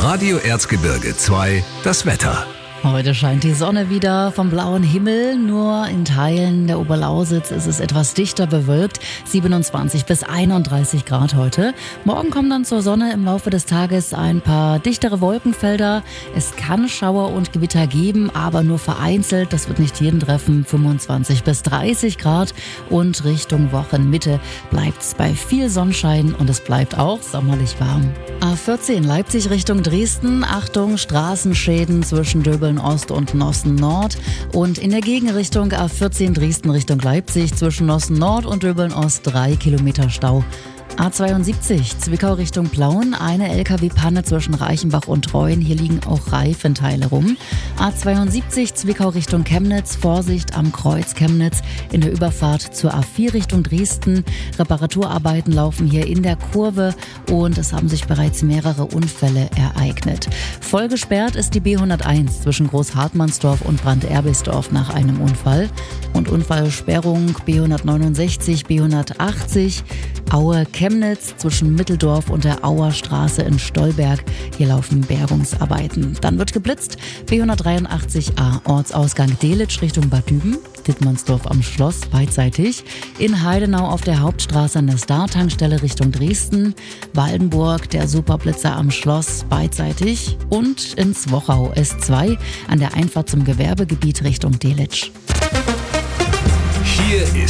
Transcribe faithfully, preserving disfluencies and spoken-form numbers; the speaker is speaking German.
Radio Erzgebirge zwei, das Wetter. Heute scheint die Sonne wieder vom blauen Himmel, nur in Teilen der Oberlausitz ist es etwas dichter bewölkt, siebenundzwanzig bis einunddreißig Grad heute. Morgen kommen dann zur Sonne im Laufe des Tages ein paar dichtere Wolkenfelder. Es kann Schauer und Gewitter geben, aber nur vereinzelt, das wird nicht jeden treffen, fünfundzwanzig bis dreißig Grad. Und Richtung Wochenmitte bleibt es bei viel Sonnenschein und es bleibt auch sommerlich warm. A vierzehn Leipzig Richtung Dresden, Achtung, Straßenschäden zwischen Döbeln Ost und Nossen Nord und in der Gegenrichtung A vierzehn Dresden Richtung Leipzig zwischen Nossen Nord und Döbeln Ost drei Kilometer Stau. A zweiundsiebzig Zwickau Richtung Plauen, eine L K W-Panne zwischen Reichenbach und Treuen, hier liegen auch Reifenteile rum. A zweiundsiebzig Zwickau Richtung Chemnitz, Vorsicht am Kreuz Chemnitz in der Überfahrt zur A vier Richtung Dresden. Reparaturarbeiten laufen hier in der Kurve und es haben sich bereits mehrere Unfälle ereignet. Voll gesperrt ist die B hunderteins zwischen Großhartmannsdorf und Branderbisdorf nach einem Unfall. Und Unfallsperrung B hundertneunundsechzig, B hundertachtzig, Aue Chemnitz zwischen Mitteldorf und der Auer Straße in Stolberg. Hier laufen Bergungsarbeiten. Dann wird geblitzt. B hundertdreiundachtzig A Ortsausgang Delitzsch Richtung Bad Düben. Dittmannsdorf am Schloss beidseitig. In Heidenau auf der Hauptstraße an der Star-Tankstelle Richtung Dresden. Waldenburg der Superblitzer am Schloss beidseitig. Und ins Wochau S zwei an der Einfahrt zum Gewerbegebiet Richtung Delitzsch. Hier ist